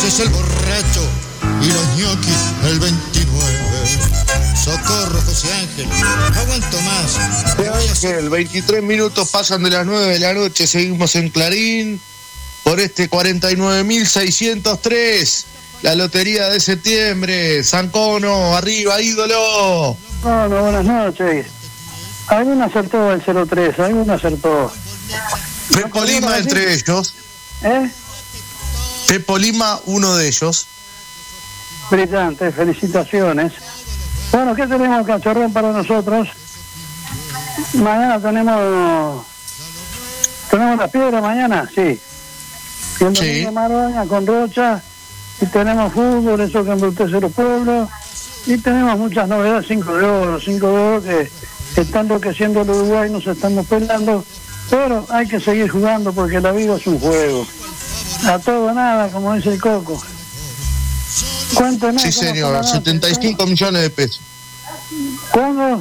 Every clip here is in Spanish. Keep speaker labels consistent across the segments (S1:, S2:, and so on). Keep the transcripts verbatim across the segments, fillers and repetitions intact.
S1: es el borracho y los ñoquis el veintinueve. Socorro, José Ángel, no aguanto más.
S2: José Ángel, veintitrés minutos pasan de las nueve de la noche, seguimos en Clarín por este cuarenta y nueve mil seiscientos tres. La lotería de septiembre. Sancono, arriba, ídolo.
S3: Bueno, buenas noches. Alguno acertó el cero tres, alguno acertó.
S2: Pepo Lima entre ellos.
S3: ¿Eh?
S2: Pepo Lima, uno de ellos.
S3: Brillante, felicitaciones. Bueno, ¿qué tenemos, Cachorrón, para nosotros? Mañana tenemos... ¿Tenemos la piedra mañana? Sí. Y el
S2: Sí.
S3: domingo Maroña con Rocha. Y tenemos fútbol, eso que embrutece los pueblos. Y tenemos muchas novedades, cinco de oro, cinco de oro que, que están enloqueciendo el Uruguay, nos estamos pelando. Pero hay que seguir jugando porque la vida es un juego. A todo nada, como dice el Coco. Cuénteme.
S2: Sí, señor, setenta y cinco millones de pesos.
S3: ¿Cuándo?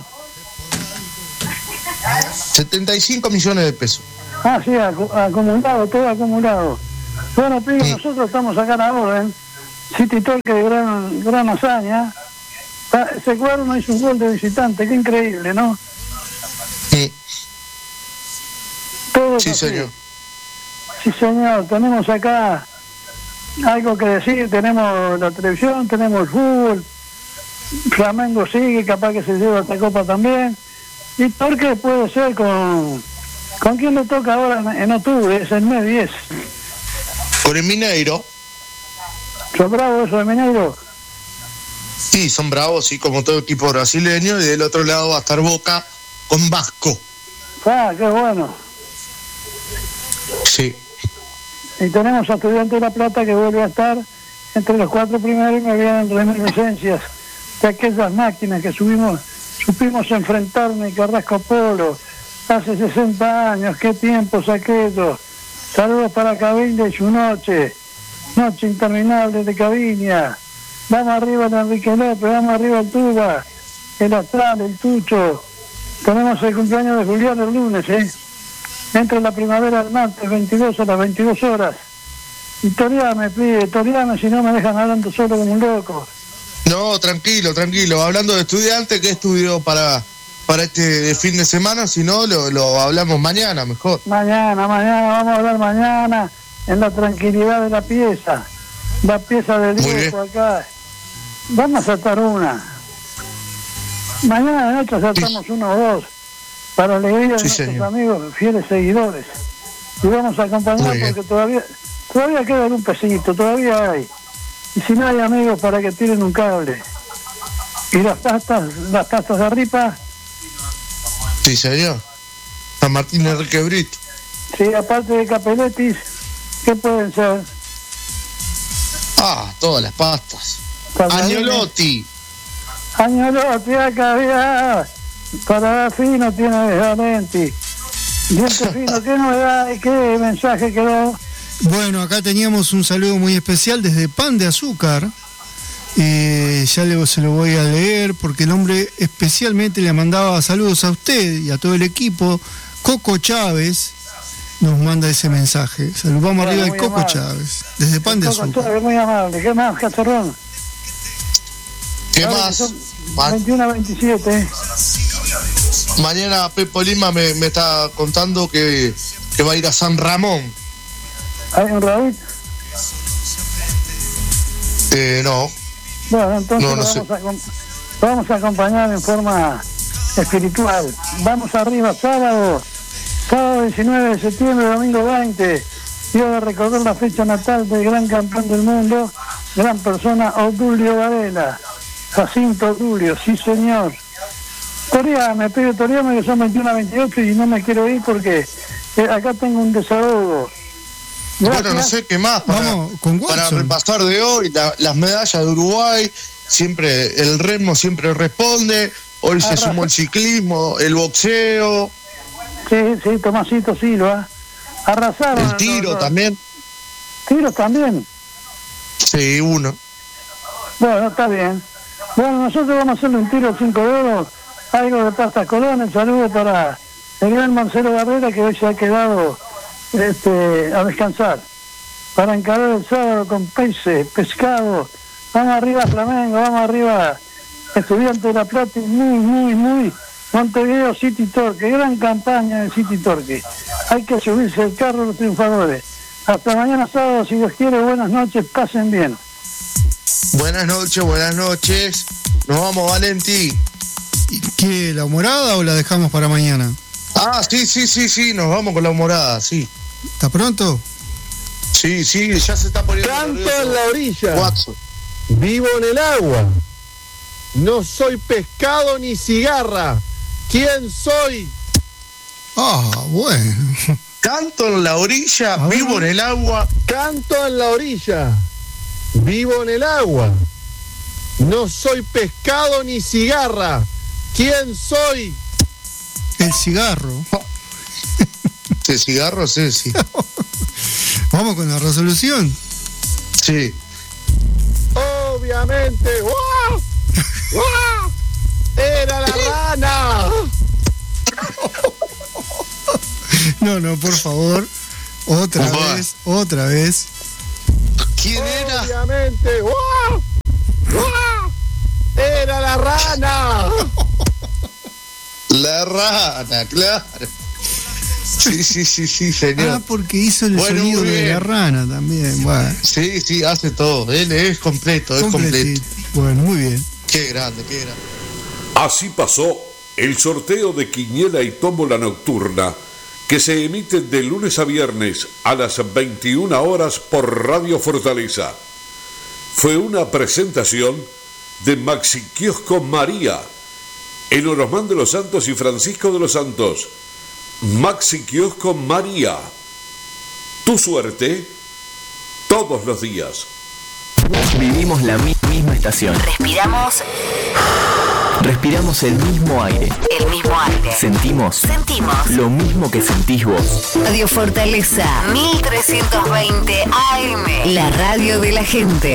S2: setenta y cinco millones de pesos.
S3: Ah, sí, acu- acumulado, todo acumulado. Bueno, Pico,
S2: Sí.
S3: nosotros estamos acá a la orden. City Torque de gran, gran hazaña. Ah, ese cuadro no hizo un gol de visitante, qué increíble, ¿no?
S2: Sí,
S3: Todo
S2: sí,
S3: así.
S2: señor.
S3: Sí, señor, tenemos acá algo que decir, tenemos la televisión, tenemos el fútbol, Flamengo sigue, capaz que se lleva esta copa también, y Torque puede ser con... ¿Con quién le toca ahora en, en octubre? Es el mes diez.
S2: Con el Mineiro,
S3: ¿Son bravos eso de Mineiro?
S2: sí, son bravos, sí, como todo equipo brasileño, y del otro lado va a estar Boca con Vasco.
S3: Ah, qué bueno.
S2: Sí,
S3: Y tenemos a Estudiantes de La Plata que vuelve a estar entre los cuatro primeros y me vienen reminiscencias de aquellas máquinas que subimos, supimos enfrentarme Carrasco Polo hace sesenta años, qué tiempos aquellos. Saludos para Caviña y su noche, noche interminable de Caviña. Vamos arriba el Enrique López, vamos arriba el Tuba, el Astral, el Tucho. Tenemos el cumpleaños de Julián el lunes, ¿eh? Entra la primavera del martes, veintidós a las veintidós horas. Y toreame, pide, toreame, si no me dejan hablando solo como un loco.
S2: no, tranquilo, tranquilo. Hablando de Estudiantes, ¿qué estudió para, para este fin de semana? Si no, lo, lo hablamos mañana, mejor.
S3: Mañana, mañana, vamos a hablar mañana en la tranquilidad de la pieza. La pieza del
S2: Muy
S3: grupo acá. Vamos a atar una. Mañana de noche acertamos uno o dos. Para alegría de
S2: Sí,
S3: nuestros
S2: señor.
S3: amigos, fieles seguidores. Y vamos a acompañar
S2: Muy bien.
S3: porque todavía todavía queda algún pesito, todavía hay. Y si no hay amigos para que tiren un cable. Y las pastas, las pastas de ripa,
S2: Sí, señor. San Martín Enrique Brito.
S3: sí, aparte de capeletis, ¿qué pueden ser?
S2: Ah, todas las pastas.
S3: Tallarines.
S2: Agnolotti.
S3: Añolotti, acá había, para dar fino tiene Valenti. Diente fino, ¿qué novedad y qué mensaje quedó?
S1: Bueno, acá teníamos un saludo muy especial desde Pan de Azúcar. Eh, ya le, se lo voy a leer porque el hombre especialmente le mandaba saludos a usted y a todo el equipo. Coco Chávez nos manda ese mensaje. Saludamos
S3: Bueno,
S1: arriba de
S3: muy
S1: Coco
S3: amable.
S1: Chávez, desde Pan de
S3: Coco
S1: Azúcar.
S3: Chávez, muy amable. ¿Qué más, Cachorrón?
S2: ¿Qué
S3: Ahora que
S2: más?
S3: son
S2: Ma-
S3: veintiuno a veintisiete.
S2: Mañana Pepo Lima me, me está contando que, que va a ir a San Ramón.
S3: ¿Hay un Raúl?
S2: Eh, no,
S3: Bueno, entonces
S2: No, no
S3: lo,
S2: sé.
S3: vamos a, acom- lo vamos a acompañar en forma espiritual. Vamos arriba, sábado, sábado diecinueve de septiembre, domingo veinte. Día de recordar la fecha natal del gran campeón del mundo, gran persona, Odulio Varela. Jacinto Odulio, sí señor. Toreame, pido toreame que son veintiuno a veintiocho y no me quiero ir porque eh, acá tengo un desahogo.
S2: bueno, no
S3: Gracias.
S2: sé qué más para,
S1: Vamos con
S2: para
S1: Watson.
S2: repasar de hoy. La- las medallas de Uruguay, siempre el remo siempre responde. Hoy se
S3: Arrasa.
S2: sumó el ciclismo, el boxeo,
S3: Sí, sí, Tomasito Silva. Arrasaron.
S2: el tiro
S3: los- los-
S2: también.
S3: Tiros también.
S2: Sí, uno.
S3: Bueno, está bien. Bueno, nosotros vamos a hacerle un tiro cinco dedos, algo de pasta Colón. El saludo para el gran Marcelo Barrera que hoy se ha quedado este, a descansar. para encarar el sábado con peces, pescado. Vamos arriba Flamengo, vamos arriba Estudiantes de La Plata y muy, muy, muy Montevideo City Torque. Gran campaña de City Torque. Hay que subirse el carro de los triunfadores. Hasta mañana sábado, si Dios quiere. Buenas noches, pasen bien.
S2: Buenas noches, buenas noches. Nos vamos, Valentí.
S1: ¿Y qué, la morada o la dejamos para mañana?
S2: Ah, sí, sí, sí, sí, nos vamos con la morada, sí.
S1: ¿Está pronto?
S2: Sí, sí, ya se está poniendo.
S4: Canto en la orilla.
S2: Watson.
S4: Vivo en el agua. No soy pescado ni cigarra. ¿Quién soy?
S1: Ah, bueno.
S2: Canto en la orilla,
S1: A ver.
S2: vivo en el agua.
S4: Canto en la orilla. Vivo en el agua. No soy pescado ni cigarra. ¿Quién soy?
S1: El cigarro.
S2: ¿Ese cigarro? Sí, sí.
S1: Vamos con la resolución.
S2: Sí.
S4: Obviamente. ¡Guau! ¡Guau! ¡Era la rana!
S1: No, no, por favor. Otra
S2: Ufa.
S1: vez, otra vez.
S2: ¿Quién era?
S4: Obviamente. ¡Guau! ¡Guau! ¡Era la rana!
S2: La rana, claro. Sí, sí, sí, sí, señor.
S1: Ah, porque hizo el
S2: Bueno,
S1: sonido
S2: muy
S1: de
S2: bien.
S1: la rana también. Bueno,
S2: Sí, sí, hace todo. Él es completo, es completo.
S1: completito. Bueno, muy bien.
S2: Qué grande, qué grande.
S5: Así pasó el sorteo de Quiniela y Tómbola Nocturna, que se emite de lunes a viernes a las veintiuna horas por Radio Fortaleza. Fue una presentación de Maxi Kiosco María, en Orosmán de los Santos y Francisco de los Santos. Maxi Kiosco María. Tu suerte todos los días.
S6: Vivimos la mi- misma estación.
S7: Respiramos
S6: Respiramos el mismo aire.
S7: el mismo aire.
S6: Sentimos
S7: Sentimos.
S6: lo mismo que sentís vos.
S7: Radio Fortaleza mil trescientos veinte A M. La radio de la gente.